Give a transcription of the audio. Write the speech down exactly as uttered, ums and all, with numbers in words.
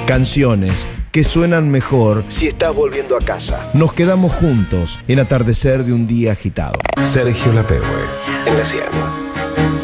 Canciones que suenan mejor si estás volviendo a casa. Nos quedamos juntos en Atardecer de un día agitado. Sergio Lapehue, en la cien.